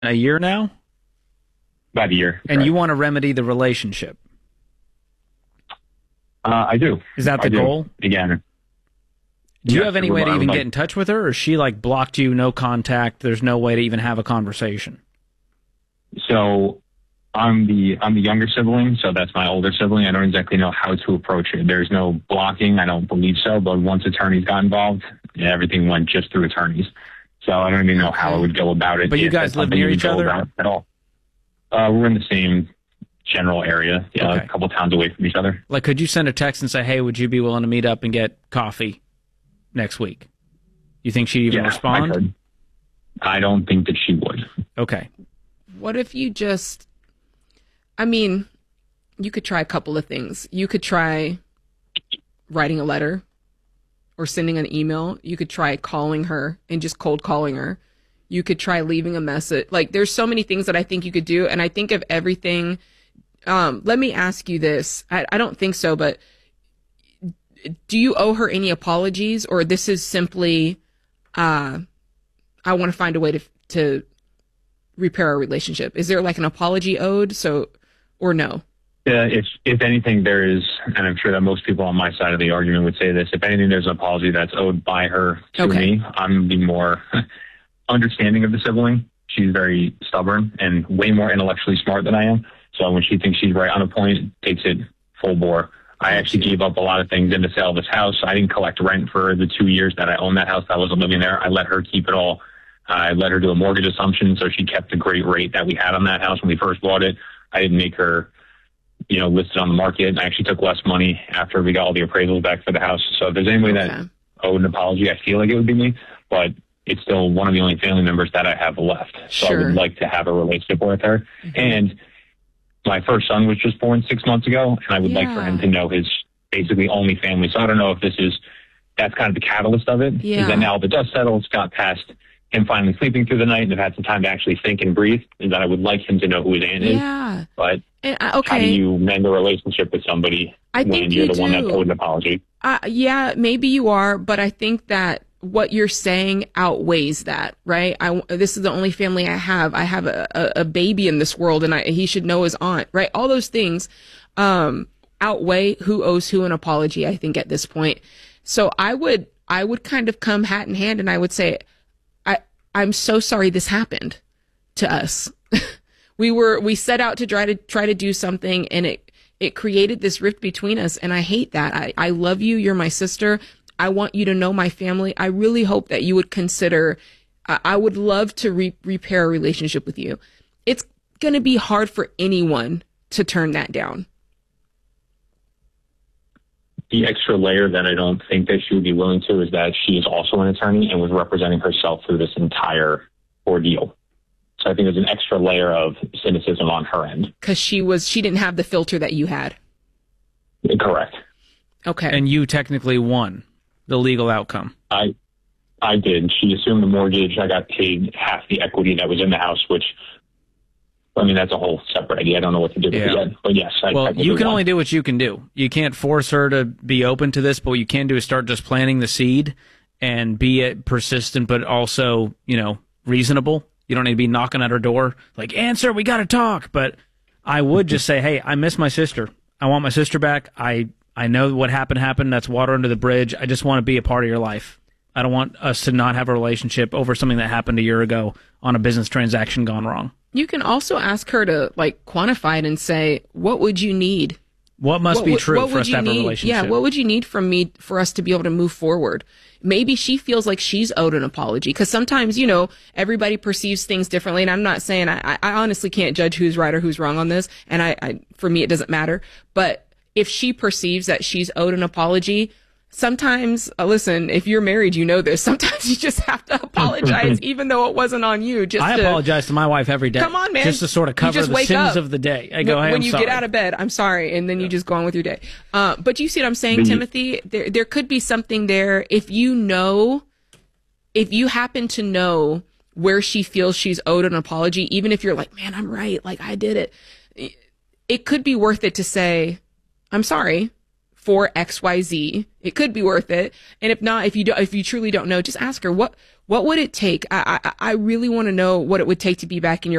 A year now? About a year. And you want to remedy the relationship. I do. Is that the goal? Again. Do you have any way to even get in touch with her, or is she like blocked you, no contact, there's no way to even have a conversation? So I'm the younger sibling, so that's my older sibling. I don't exactly know how to approach it. There's no blocking, I don't believe so, but once attorneys got involved, everything went just through attorneys. So I don't even know how I would go about it. But you guys live near each other? At all. We're in the same general area, a couple towns away from each other. Like, could you send a text and say, hey, would you be willing to meet up and get coffee next week? You think she'd even respond? I could. I don't think that she would. Okay. What if you just, I mean, you could try a couple of things. You could try writing a letter or sending an email. You could try calling her and just cold calling her. You could try leaving a message. Like, there's so many things that I think you could do. And I think of everything. Let me ask you this. I don't think so, but do you owe her any apologies, or this is simply, I want to find a way to repair our relationship? Is there like an apology owed? Or no? If anything, there is, and I'm sure that most people on my side of the argument would say this, if anything, there's an apology that's owed by her to me. I'm the more understanding of the sibling. She's very stubborn and way more intellectually smart than I am. So when she thinks she's right on a point, takes it full bore. I actually gave up a lot of things in the sale of this house. I didn't collect rent for the 2 years that I owned that house. I wasn't living there. I let her keep it all. I let her do a mortgage assumption, so she kept the great rate that we had on that house when we first bought it. I didn't make her, list it on the market. I actually took less money after we got all the appraisals back for the house. So if there's anybody that owed an apology, I feel like it would be me. But it's still one of the only family members that I have left. So I would like to have a relationship with her. Mm-hmm. And my first son was just born 6 months ago, and I would like for him to know his basically only family. So I don't know if that's kind of the catalyst of it. Yeah. Is that now the dust settles, got past him finally sleeping through the night and have had some time to actually think and breathe, is that I would like him to know who his aunt is. Yeah. But how do you mend a relationship with somebody when you're the one that owed an apology? Yeah, maybe you are, but I think that what you're saying outweighs that, right? This is the only family I have. I have a baby in this world, and he should know his aunt, right? All those things outweigh who owes who an apology, I think, at this point. So I would kind of come hat in hand, and I would say, I'm so sorry this happened to us. We set out to try to do something, and it created this rift between us, and I hate that. I love you. You're my sister. I want you to know my family. I really hope that you would consider, I would love to repair a relationship with you. It's going to be hard for anyone to turn that down. The extra layer that I don't think that she would be willing to is that she is also an attorney and was representing herself through this entire ordeal. So I think there's an extra layer of cynicism on her end. Because she didn't have the filter that you had. Correct. Okay. And you technically won the legal outcome. I did. She assumed the mortgage. I got paid half the equity that was in the house, which, I mean, that's a whole separate idea. I don't know what to do with it yet. But yes, you can only do what you can do. You can't force her to be open to this, but what you can do is start just planting the seed and be persistent, but also, reasonable. You don't need to be knocking at her door like, answer, we got to talk. But I would just say, hey, I miss my sister. I want my sister back. I know what happened. That's water under the bridge. I just want to be a part of your life. I don't want us to not have a relationship over something that happened a year ago on a business transaction gone wrong. You can also ask her to quantify it and say, what would you need? What must be true for us to have a relationship? Yeah, what would you need from me for us to be able to move forward? Maybe she feels like she's owed an apology, because sometimes, everybody perceives things differently. And I'm not saying, I honestly can't judge who's right or who's wrong on this. And for me, it doesn't matter. But if she perceives that she's owed an apology, sometimes, listen, if you're married, you know this. Sometimes you just have to apologize, even though it wasn't on you. I apologize to my wife every day. Come on, man. Just to sort of cover the sins of the day. I go, hey, when you sorry. get out of bed, I'm sorry, and then you just go on with your day. But you see what I'm saying, Timothy? There could be something there. If you happen to know where she feels she's owed an apology, even if you're like, man, I'm right, I did it. It could be worth it to say, I'm sorry for XYZ. It could be worth it. And if not, if you truly don't know, just ask her, what would it take? I really want to know what it would take to be back in your